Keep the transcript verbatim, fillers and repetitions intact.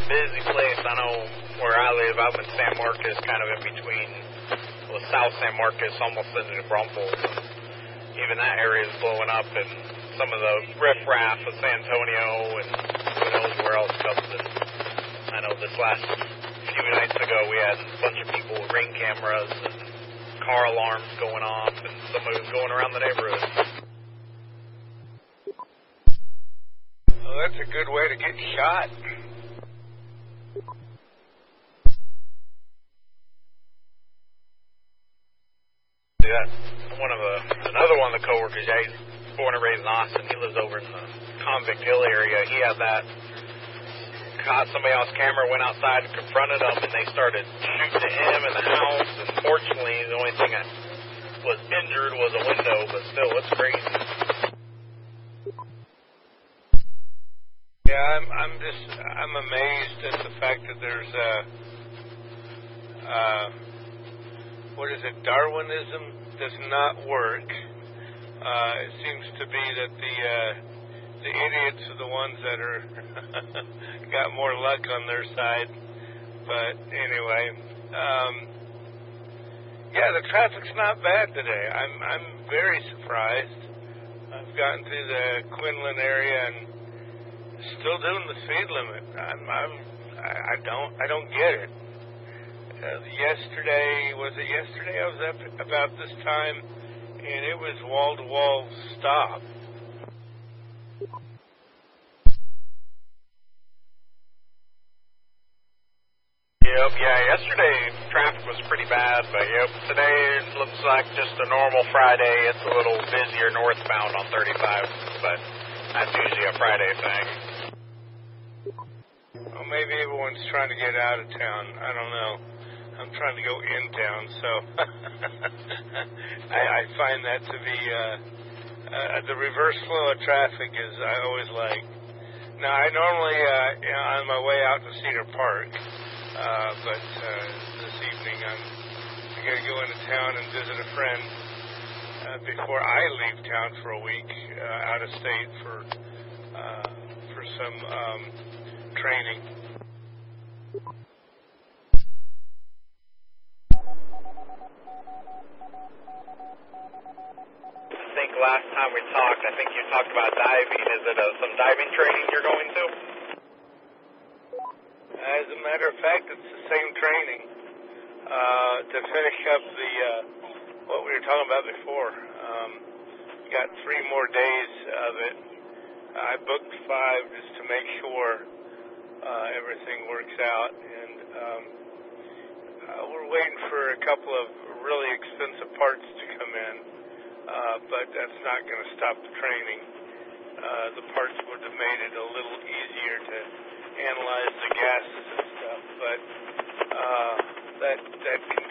busy place. I know where I live, I'm in San Marcos, kind of in between, well, South San Marcos, almost into New Braunfels. Even that area is blowing up, and some of the riffraff of San Antonio, and who knows where else comes in. I know this last few nights ago, we had a bunch of people with ring cameras and car alarms going off, and somebody was going around the neighborhood. Well, that's a good way to get shot. Yeah, one of the, another one of the coworkers, yeah, he's born and raised in Austin. He lives over in the Convict Hill area. He had that, caught somebody else's camera, went outside and confronted them, and they started shooting at him in the house. And fortunately, the only thing that was injured was a window, but still, it's crazy. Yeah, I'm, I'm just, I'm amazed at the fact that there's a, uh, what is it, Darwinism does not work. Uh, it seems to be that the, uh, the idiots are the ones that are, got more luck on their side. But anyway, um, yeah, the traffic's not bad today. I'm, I'm very surprised. I've gotten through the Quinlan area and still doing the speed limit. I'm, I'm, I don't, I don't get it. Uh, yesterday, was it yesterday? I was up about this time, and it was wall-to-wall stop. Yep, yeah, yesterday traffic was pretty bad, but yep, today it looks like just a normal Friday. It's a little busier northbound on thirty-five, but that's usually a Friday thing. Well, maybe everyone's trying to get out of town. I don't know. I'm trying to go in town, so I, I find that to be uh, uh, the reverse flow of traffic is I always like. Now, I normally, uh, you know, on my way out to Cedar Park, uh, but uh, this evening I'm I got to go into town and visit a friend uh, before I leave town for a week uh, out of state for uh, for some um, training. I think last time we talked, I think you talked about diving. Is it uh, some diving training you're going to? As a matter of fact, it's the same training uh, to finish up the uh, what we were talking about before. Um, got three more days of it. I booked five just to make sure uh, everything works out, and um, uh, we're waiting for a couple of really expensive parts to come in. Uh, but that's not going to stop the training. Uh, the parts would have made it a little easier to analyze the gases and stuff, but uh, that that